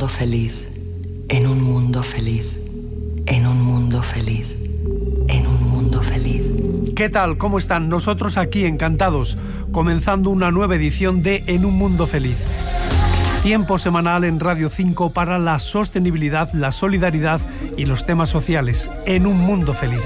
feliz, en un mundo feliz, en un mundo feliz, en un mundo feliz. ¿Qué tal? ¿Cómo están? Nosotros aquí encantados, comenzando una nueva edición de En un mundo feliz. Tiempo semanal en Radio 5 para la sostenibilidad, la solidaridad y los temas sociales. En un mundo feliz.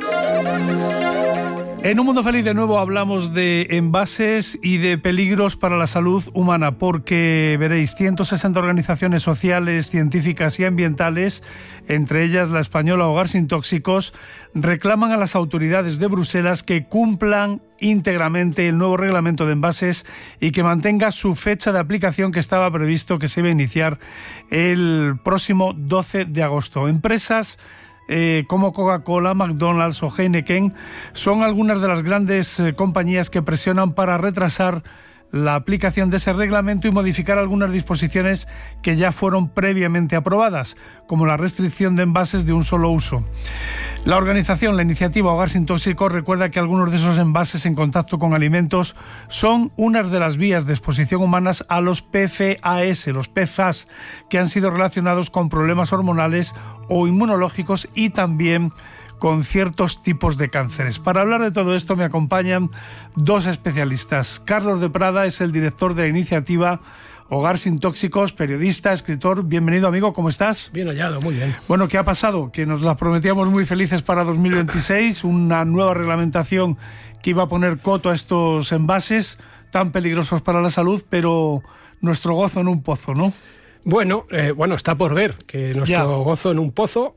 En un mundo feliz de nuevo hablamos de envases y de peligros para la salud humana, porque veréis, 160 organizaciones sociales, científicas y ambientales, entre ellas la española Hogar Sin Tóxicos, reclaman a las autoridades de Bruselas que cumplan íntegramente el nuevo reglamento de envases y que mantenga su fecha de aplicación, que estaba previsto que se iba a iniciar el próximo 12 de agosto. Empresas como Coca-Cola, McDonald's o Heineken son algunas de las grandes compañías que presionan para retrasar la aplicación de ese reglamento y modificar algunas disposiciones que ya fueron previamente aprobadas, como la restricción de envases de un solo uso. La iniciativa Hogar Sin Tóxicos recuerda que algunos de esos envases en contacto con alimentos son unas de las vías de exposición humanas a los PFAS, los PFAS, que han sido relacionados con problemas hormonales o inmunológicos y también con ciertos tipos de cánceres. Para hablar de todo esto me acompañan dos especialistas. Carlos de Prada es el director de la iniciativa Hogar Sin Tóxicos, periodista, escritor. Bienvenido, amigo, ¿cómo estás? Bien hallado, muy bien. Bueno, ¿qué ha pasado? Que nos las prometíamos muy felices para 2026, una nueva reglamentación que iba a poner coto a estos envases tan peligrosos para la salud, pero nuestro gozo en un pozo, ¿no? Bueno, está por ver que nuestro gozo en un pozo,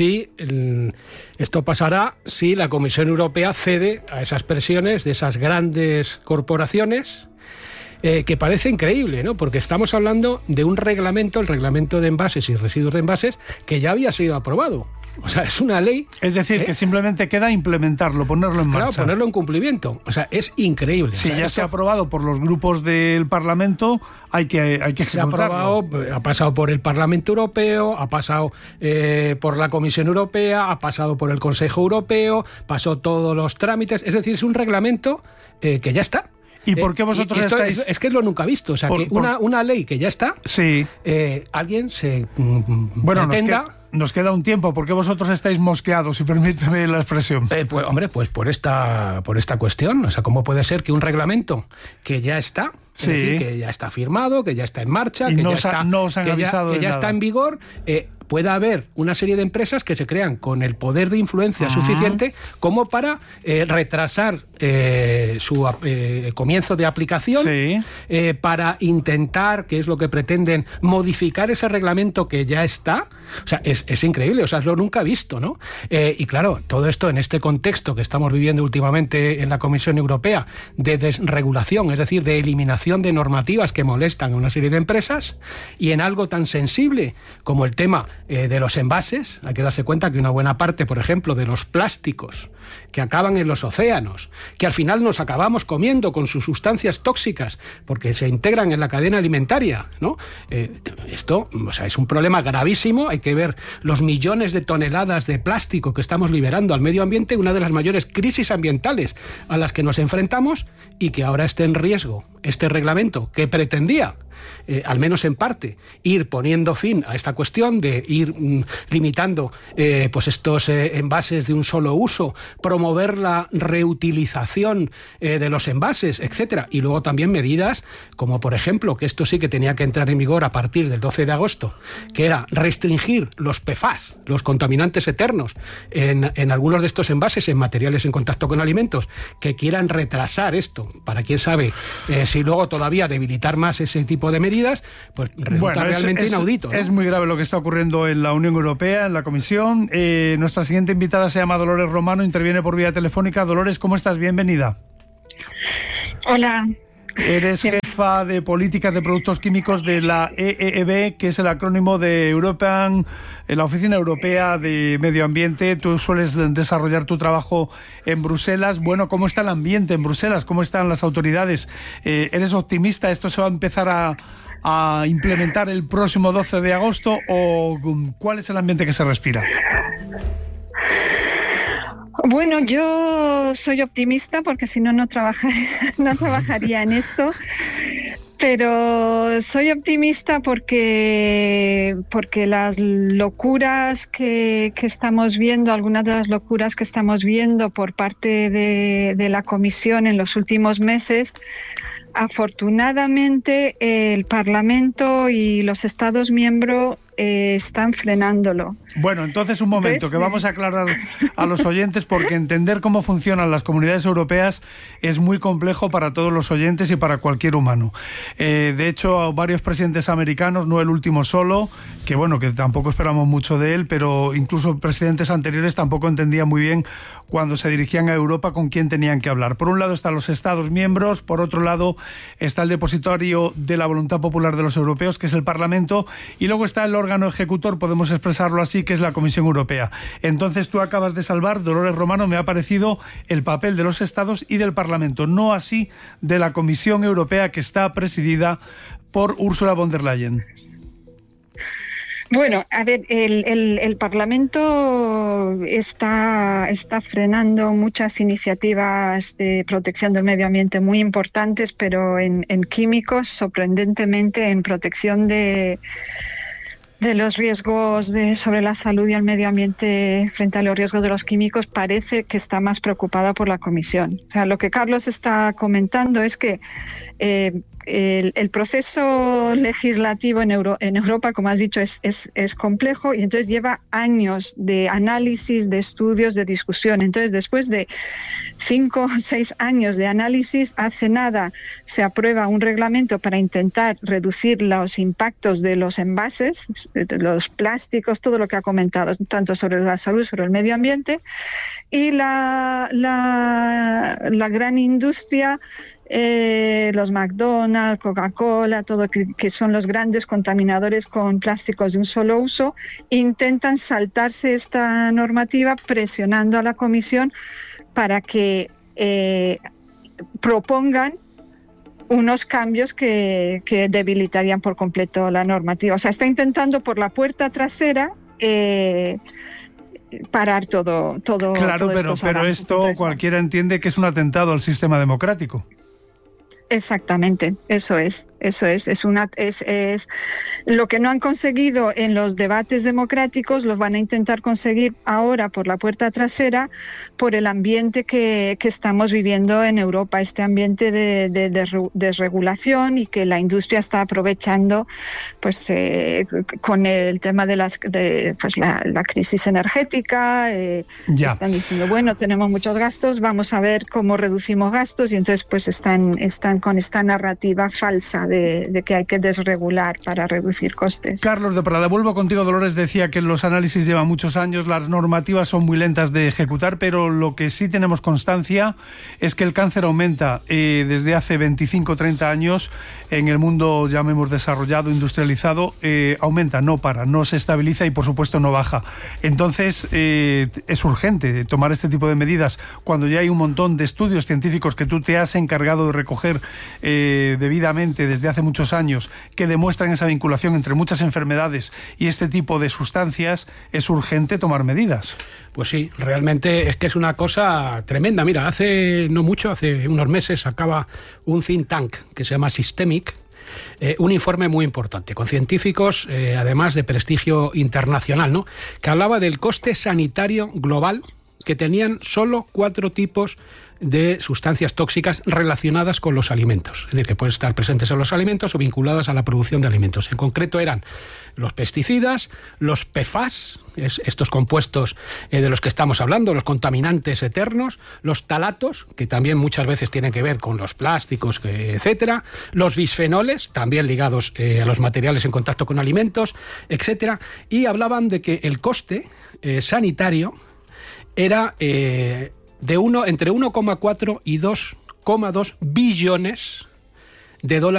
esto pasará si la Comisión Europea cede a esas presiones de esas grandes corporaciones, que parece increíble, ¿no? Porque estamos hablando de un reglamento, el reglamento de envases y residuos de envases, que ya había sido aprobado. O sea, es una ley. Es decir, que simplemente queda implementarlo, ponerlo en marcha. Claro, ponerlo en cumplimiento. O sea, es increíble. Si ya se ha aprobado por los grupos del Parlamento, hay que ejecutarlo. Se ha aprobado, ha pasado por el Parlamento Europeo, ha pasado por la Comisión Europea, ha pasado por el Consejo Europeo, pasó todos los trámites. Es decir, es un reglamento que ya está. ¿Y por qué vosotros estáis...? Es que es lo nunca visto. O sea, que una ley que ya está, sí. Alguien se pretenda... Nos queda un tiempo. ¿Por qué vosotros estáis mosqueados, si permíteme la expresión? Pues por esta cuestión. O sea, ¿cómo puede ser que un reglamento que ya está, sí, es decir, que ya está firmado, que ya está en marcha, y que ya está en vigor, pueda haber una serie de empresas que se crean con el poder de influencia suficiente como para retrasar su comienzo de aplicación, sí, para intentar, que es lo que pretenden, modificar ese reglamento que ya está? O sea, es increíble, o sea, es lo nunca visto, ¿no? Y claro, todo esto en este contexto que estamos viviendo últimamente en la Comisión Europea de desregulación, es decir, de eliminación de normativas que molestan a una serie de empresas, y en algo tan sensible como el tema de los envases. Hay que darse cuenta que una buena parte, por ejemplo, de los plásticos que acaban en los océanos, que al final nos acabamos comiendo con sus sustancias tóxicas porque se integran en la cadena alimentaria, ¿no? Esto, o sea, es un problema gravísimo. Hay que ver los millones de toneladas de plástico que estamos liberando al medio ambiente, una de las mayores crisis ambientales a las que nos enfrentamos, y que ahora esté en riesgo este reglamento que pretendía, al menos en parte, ir poniendo fin a esta cuestión de ir limitando pues estos envases de un solo uso, promover la reutilización de los envases, etcétera, y luego también medidas como, por ejemplo, que esto sí que tenía que entrar en vigor a partir del 12 de agosto, que era restringir los PFAS, los contaminantes eternos, en algunos de estos envases, en materiales en contacto con alimentos, que quieran retrasar esto, para quién sabe si luego todavía debilitar más ese tipo de medidas, pues resulta realmente inaudito, ¿no? Es muy grave lo que está ocurriendo en la Unión Europea, en la Comisión. Nuestra siguiente invitada se llama Dolores Romano, interviene por vía telefónica. Dolores, ¿cómo estás? Bienvenida. Hola. Eres jefa de políticas de productos químicos de la EEB, que es el acrónimo de la Oficina Europea de Medio Ambiente. Tú sueles desarrollar tu trabajo en Bruselas. Bueno, ¿cómo está el ambiente en Bruselas? ¿Cómo están las autoridades? ¿Eres optimista? ¿Esto se va a empezar a implementar el próximo 12 de agosto? ¿O cuál es el ambiente que se respira? Bueno, yo soy optimista porque si no, no trabajaría en esto. Pero soy optimista porque las locuras que estamos viendo, algunas de las locuras que estamos viendo por parte de la Comisión en los últimos meses, afortunadamente el Parlamento y los Estados miembros están frenándolo. Bueno, entonces un momento, que vamos a aclarar a los oyentes, porque entender cómo funcionan las comunidades europeas es muy complejo para todos los oyentes y para cualquier humano. De hecho, varios presidentes americanos, no el último solo, que bueno, que tampoco esperamos mucho de él, pero incluso presidentes anteriores tampoco entendían muy bien cuando se dirigían a Europa con quién tenían que hablar. Por un lado están los Estados miembros, por otro lado está el depositario de la voluntad popular de los europeos, que es el Parlamento, y luego está el órgano ejecutor, podemos expresarlo así, que es la Comisión Europea. Entonces tú acabas de salvar, Dolores Romano, me ha parecido el papel de los Estados y del Parlamento, no así de la Comisión Europea, que está presidida por Ursula von der Leyen. Bueno, a ver, el Parlamento está frenando muchas iniciativas de protección del medio ambiente muy importantes, pero en químicos, sorprendentemente, en protección de los riesgos sobre la salud y el medio ambiente frente a los riesgos de los químicos, parece que está más preocupada por la Comisión. O sea, lo que Carlos está comentando es que el proceso legislativo en Europa, como has dicho, es complejo, y entonces lleva años de análisis, de estudios, de discusión. Entonces, después de 5 o 6 años de análisis, hace nada se aprueba un reglamento para intentar reducir los impactos de los envases, de los plásticos, todo lo que ha comentado, tanto sobre la salud, sobre el medio ambiente, y la gran industria, los McDonald's, Coca-Cola, todo que son los grandes contaminadores con plásticos de un solo uso, intentan saltarse esta normativa presionando a la Comisión para que propongan unos cambios que debilitarían por completo la normativa. O sea, está intentando por la puerta trasera parar todo. Claro, pero esto cualquiera entiende que es un atentado al sistema democrático. Exactamente, eso es lo que no han conseguido en los debates democráticos, los van a intentar conseguir ahora por la puerta trasera, por el ambiente que estamos viviendo en Europa, este ambiente de desregulación, y que la industria está aprovechando, pues con el tema de la crisis energética. Están diciendo, bueno, tenemos muchos gastos, vamos a ver cómo reducimos gastos, y entonces pues están con esta narrativa falsa de que hay que desregular para reducir costes. Carlos de Prada, vuelvo contigo. Dolores decía que los análisis llevan muchos años, las normativas son muy lentas de ejecutar, pero lo que sí tenemos constancia es que el cáncer aumenta desde hace 25 o 30 años en el mundo, llamemos desarrollado, industrializado, aumenta, no para, no se estabiliza y por supuesto no baja. Entonces es urgente tomar este tipo de medidas cuando ya hay un montón de estudios científicos que tú te has encargado de recoger debidamente desde hace muchos años, que demuestran esa vinculación entre muchas enfermedades y este tipo de sustancias. Es urgente tomar medidas. Pues sí, realmente es que es una cosa tremenda. Mira, hace no mucho, hace unos meses, acaba un think tank que se llama Systemic, un informe muy importante, con científicos, además de prestigio internacional, ¿no?, que hablaba del coste sanitario global que tenían solo 4 tipos de sustancias tóxicas relacionadas con los alimentos. Es decir, que pueden estar presentes en los alimentos o vinculadas a la producción de alimentos. En concreto eran los pesticidas, los PFAS, estos compuestos de los que estamos hablando, los contaminantes eternos, los talatos, que también muchas veces tienen que ver con los plásticos, etcétera, los bisfenoles, también ligados a los materiales en contacto con alimentos, etcétera, y hablaban de que el coste sanitario era entre 1,4 y 2,2 billones de dólares